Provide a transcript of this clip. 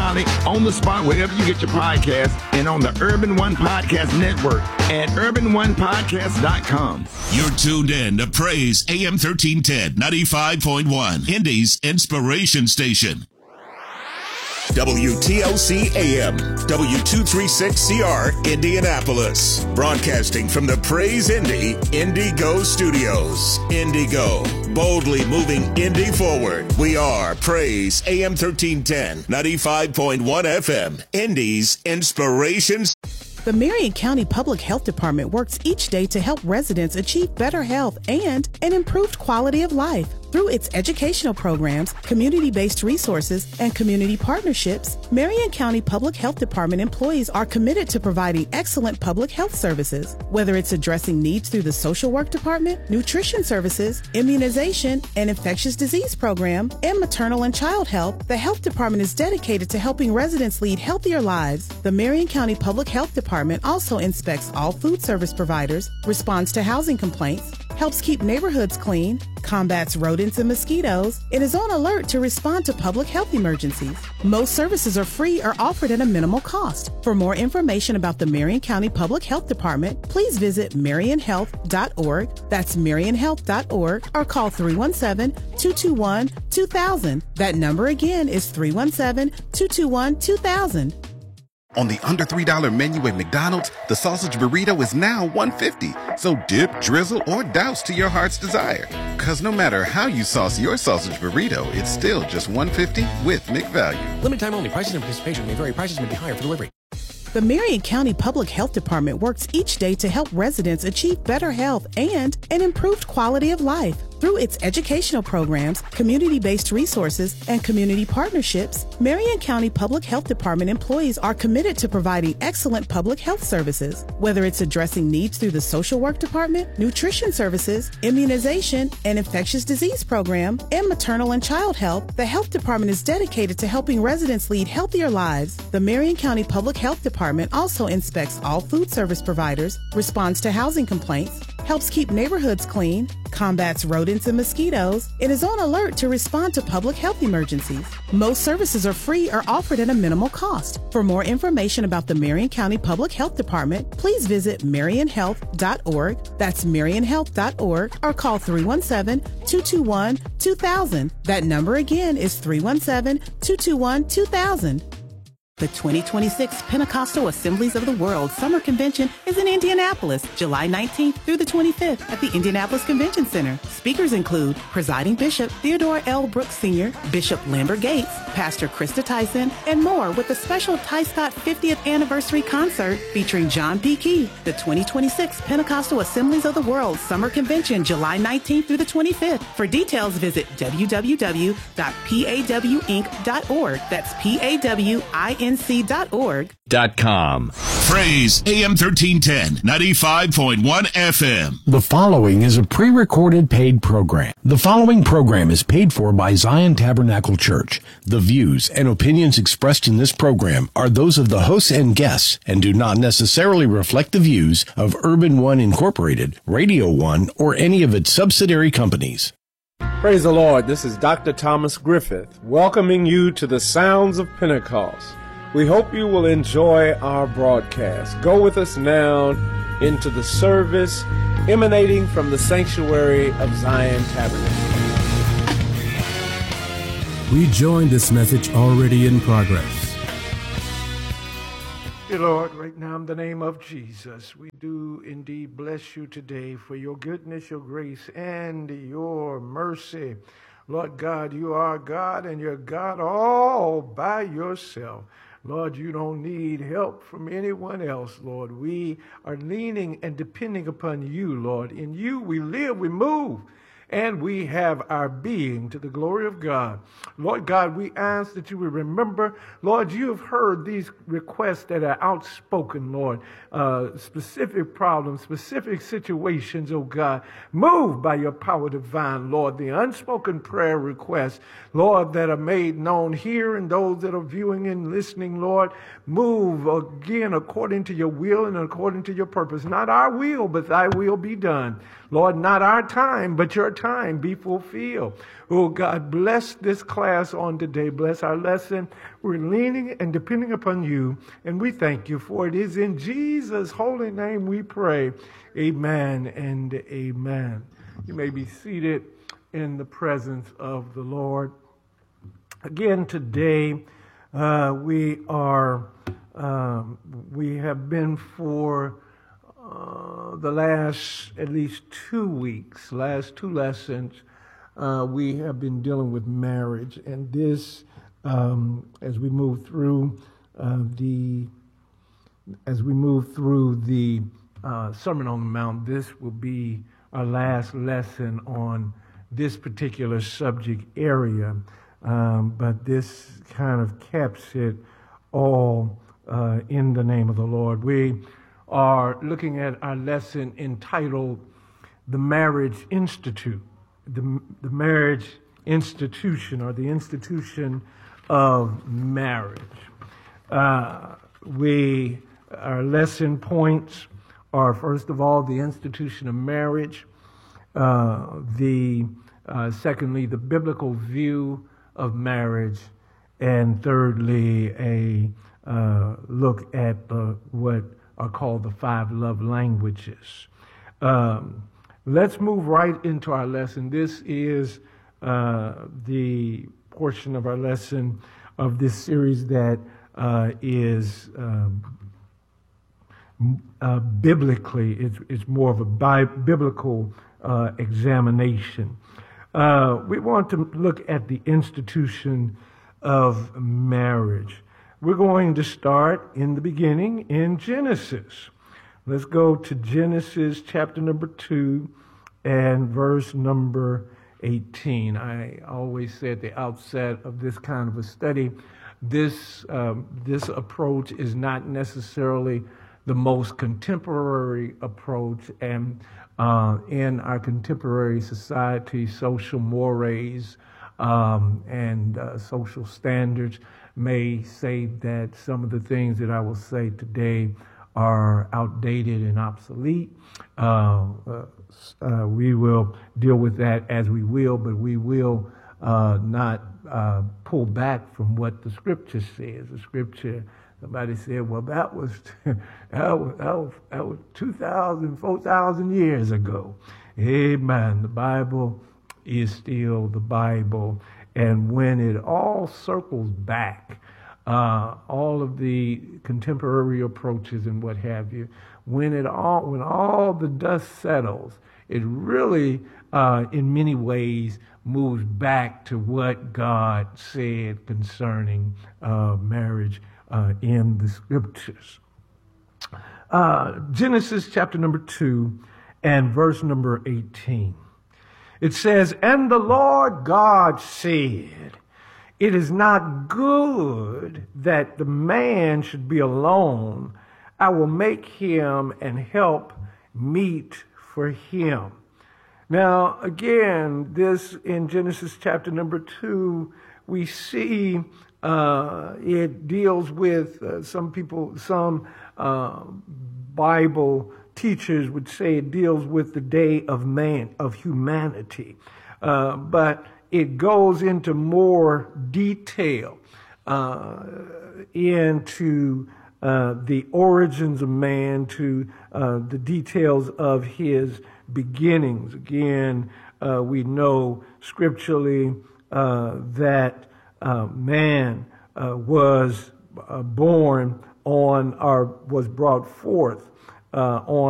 Valley, on the spot wherever you get your podcasts, and on the Urban One Podcast Network at urbanonepodcast.com. You're tuned in to Praise AM 1310, 95.1, Indy's Inspiration Station. WTLC AM, W236CR, Indianapolis. Broadcasting from the Praise Indy Indigo Studios. Indigo, boldly moving Indy forward. We are Praise AM 1310, 95.1 FM, Indy's Inspiration. The Marion County Public Health Department works each day to help residents achieve better health and an improved quality of life. Through its educational programs, community-based resources, and community partnerships, Marion County Public Health Department employees are committed to providing excellent public health services. Whether it's addressing needs through the social work department, nutrition services, immunization, and infectious disease program, and maternal and child health, the health department is dedicated to helping residents lead healthier lives. The Marion County Public Health Department also inspects all food service providers, responds to housing complaints, helps keep neighborhoods clean, combats rodents and mosquitoes, and is on alert to respond to public health emergencies. Most services are free or offered at a minimal cost. For more information about the Marion County Public Health Department, please visit marionhealth.org, that's marionhealth.org, or call 317-221-2000. That number again is 317-221-2000. On the under $3 menu at McDonald's, the sausage burrito is now $1.50. So dip, drizzle, or douse to your heart's desire. Because no matter how you sauce your sausage burrito, it's still just $1.50 with McValue. Limited time only. Prices and participation may vary. Prices may be higher for delivery. The Marion County Public Health Department works each day to help residents achieve better health and an improved quality of life. Through its educational programs, community-based resources, and community partnerships, Marion County Public Health Department employees are committed to providing excellent public health services. Whether it's addressing needs through the social work department, nutrition services, immunization, and infectious disease program, and maternal and child health, the health department is dedicated to helping residents lead healthier lives. The Marion County Public Health Department also inspects all food service providers, responds to housing complaints, helps keep neighborhoods clean, combats rodents and mosquitoes, and is on alert to respond to public health emergencies. Most services are free or offered at a minimal cost. For more information about the Marion County Public Health Department, please visit marionhealth.org, that's marionhealth.org, or call 317-221-2000. That number again is 317-221-2000. The 2026 Pentecostal Assemblies of the World Summer Convention is in Indianapolis, July 19th through the 25th at the Indianapolis Convention Center. Speakers include Presiding Bishop Theodore L. Brooks Sr., Bishop Lambert Gates, Pastor Krista Tyson, and more, with a special Ty Scott 50th Anniversary Concert featuring John P. Key. The 2026 Pentecostal Assemblies of the World Summer Convention, July 19th through the 25th. For details, visit www.pawinc.org. That's PAWINC.org. Praise AM 1310, 95.1 FM. The following is a pre-recorded paid program. The following program is paid for by Zion Tabernacle Church. The views and opinions expressed in this program are those of the hosts and guests and do not necessarily reflect the views of Urban One Incorporated, Radio One, or any of its subsidiary companies. Praise the Lord. This is Dr. Thomas Griffith welcoming you to the Sounds of Pentecost. We hope you will enjoy our broadcast. Go with us now into the service emanating from the sanctuary of Zion Tabernacle. We join this message already in progress. Dear Lord, right now in the name of Jesus, we do indeed bless you today for your goodness, your grace, and your mercy. Lord God, you are God, and you're God all by yourself. Lord, you don't need help from anyone else, Lord. We are leaning and depending upon you, Lord. In you we live, we move, and we have our being to the glory of God. Lord God, we ask that you will remember, Lord, you have heard these requests that are outspoken, Lord, specific problems, specific situations, oh God. Move by your power divine, Lord, the unspoken prayer requests, Lord, that are made known here and those that are viewing and listening, Lord. Move again according to your will and according to your purpose. Not our will, but thy will be done. Lord, not our time, but your time be fulfilled. Oh God, bless this class on today. Bless our lesson. We're leaning and depending upon you, and we thank you for it. It is in Jesus' holy name we pray. Amen and amen. You may be seated in the presence of the Lord. Again, today we have been for the last at least 2 weeks, last 2 lessons, we have been dealing with marriage, and this, as we move through the Sermon on the Mount, this will be our last lesson on this particular subject area. But this kind of caps it all in the name of the Lord. We are looking at our lesson entitled The Marriage Institute, the marriage institution, or the institution of marriage. Our lesson points are, first of all, the institution of marriage, secondly, the biblical view of marriage, and thirdly, a look at what are called the 5 love languages. Let's move right into our lesson. This is the portion of our lesson of this series that is biblically, it's more of a biblical examination. We want to look at the institution of marriage. We're going to start in the beginning in Genesis. Let's go to Genesis chapter number 2 and verse number 18. I always say at the outset of this kind of a study, this approach is not necessarily the most contemporary approach, and in our contemporary society, social mores and social standards may say that some of the things that I will say today are outdated and obsolete. We will deal with that as we will, but we will not pull back from what the Scripture says. The Scripture, somebody said, well, that was 2,000, 4,000 years ago. Amen. The Bible is still the Bible. And when it all circles back, all of the contemporary approaches and what have you, when all the dust settles, it really, in many ways, moves back to what God said concerning marriage in the Scriptures. Genesis chapter number 2 and verse number 18. It says, "And the Lord God said, it is not good that the man should be alone. I will make him and help meet for him." Now, again, this in Genesis chapter number 2, we see it deals with some Bible teachers would say it deals with the day of man, of humanity. But it goes into more detail into the origins of man, to the details of his beginnings. Again, we know scripturally that man was born on, or was brought forth on